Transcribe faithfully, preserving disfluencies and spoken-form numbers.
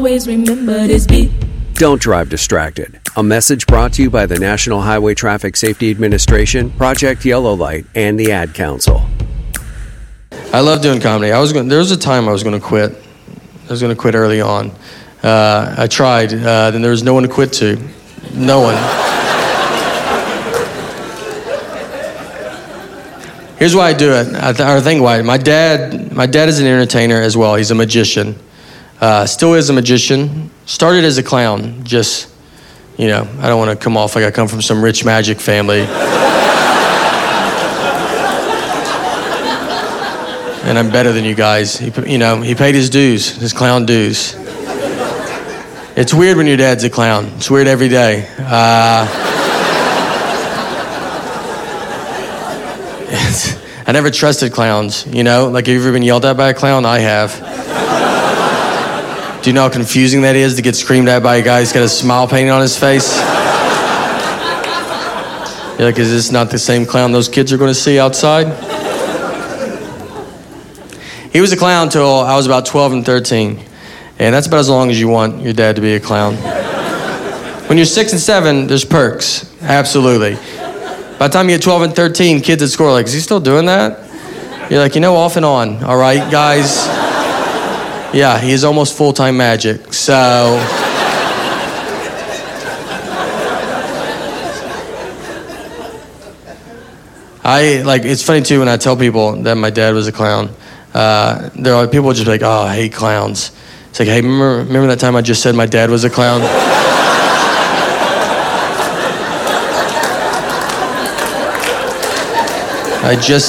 Always remember this beat. Don't drive distracted. A message brought to you by the National Highway Traffic Safety Administration, Project Yellow Light, and the Ad Council. I love doing comedy. I was going. There was a time I was going to quit. I was going to quit early on. Uh, I tried. Uh, then there was no one to quit to. No one. Here's why I do it. I, th- I think why. My dad. My dad is an entertainer as well. He's a magician. Uh, still is a magician. Started as a clown. Just, you know, I don't want to come off like I come from some rich magic family. And I'm better than you guys. He, you know, he paid his dues, his clown dues. It's weird when your dad's a clown. It's weird every day. Uh, I never trusted clowns, you know? Like, have you ever been yelled at by a clown? I have. Do you know how confusing that is to get screamed at by a guy who's got a smile painted on his face? You're like, is this not the same clown those kids are going to see outside? He was a clown till I was about twelve and thirteen. And that's about as long as you want your dad to be a clown. When you're six and seven, there's perks. Absolutely. By the time you get twelve and thirteen, kids at school are like, is he still doing that? You're like, you know, off and on. All right, guys. Yeah, he is almost full-time magic. So... I, like, it's funny, too, when I tell people that my dad was a clown. Uh, there are people just like, oh, I hate clowns. It's like, hey, remember, remember that time I just said my dad was a clown? I just